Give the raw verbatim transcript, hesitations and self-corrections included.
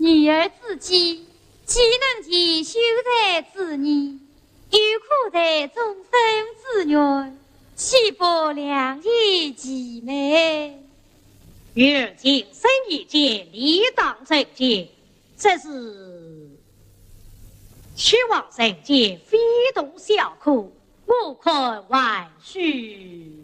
女儿自己岂能及修在子女，又苦在终身之愿，岂不良医极美？ 如今生意间理当正见，这是屈王人间非同小可，无可外许。